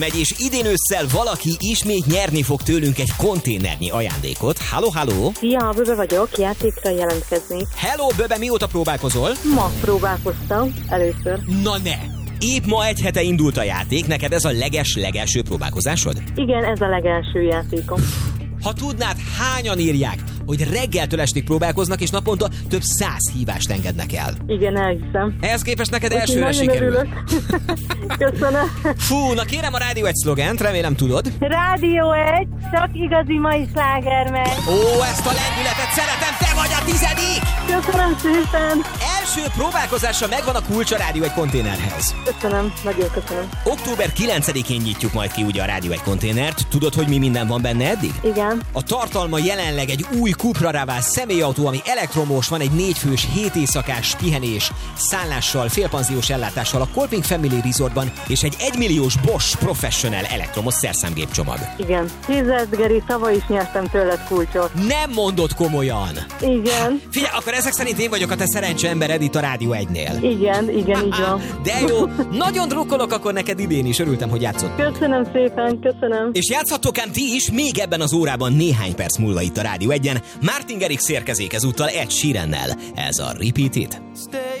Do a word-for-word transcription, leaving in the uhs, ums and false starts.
megy, és idén ősszel valaki ismét nyerni fog tőlünk egy konténernyi ajándékot. Halló, halló! Szia, Böbe vagyok, játékra jelentkezni. Hello, Böbe, mióta próbálkozol? Ma próbálkoztam, először. Na ne! Épp ma egy hete indult a játék, neked ez a leges-legelső próbálkozásod? Igen, ez a legelső játékom. Ha tudnád, hányan írják, hogy reggeltől estig próbálkoznak, és naponta több száz hívást engednek el. Igen, elhiszem. Ehhez képest neked Úgyhogy elsőre nagyon sikerült. örülök. Köszönöm. Fú, na kérem a Rádió egy szlogent, remélem tudod. Rádió egy, csak igazi mai sláger megy. Ó, ezt a lendületet szeretem, te vagy a tizedik! Köszönöm szépen. Első próbálkozásra megvan a kulcs a Rádió egy konténerhez. Köszönöm, nagyon köszönöm. október kilencedikén nyitjuk majd ki ugye a Rádió egy konténert. Tudod, hogy mi minden van benne eddig? Igen. A tartalma jelenleg egy új Cupra Raval személyautó, ami elektromos, van egy négyfős, hét éjszakás pihenés, szállással, félpanziós ellátással a Kolping Family Resortban, és egy egymilliós Bosch Professional elektromos szerszámgép csomag. Igen. Kézzel, Geri, tavaly is nyertem tőled kulcsot. Nem mondod komolyan! Igen. Figyelj, akkor ezek szerint én vagyok a te szerencse embered itt a Rádió egynél. Igen, igen, így van. De jó, nagyon drukkolok akkor neked idén is, örültem, hogy játszott. Köszönöm szépen, köszönöm. És játszhattok ám ti is még ebben az órában néhány perc múlva itt a Rádió egyen. Martin Garrix érkezik ezúttal Ed Sheerannel. Ez a Repeat It.